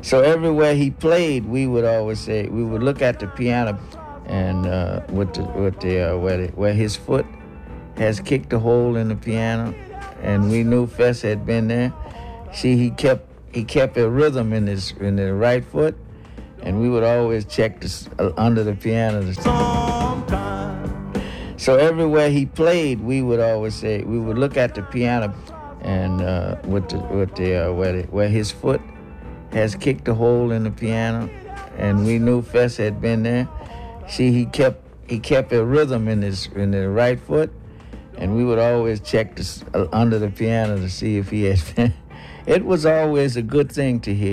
So everywhere he played, we would always say we would look at the piano, and where his foot has kicked a hole in the piano, and we knew Fess had been there. See, he kept a rhythm in the right foot, and we would always check under the piano. So everywhere he played, we would always say we would look at the piano, and where his foot has kicked a hole in the piano, and we knew Fess had been there. See, he kept a rhythm in the right foot, and we would always check under the piano to see if he had. It was always a good thing to hear.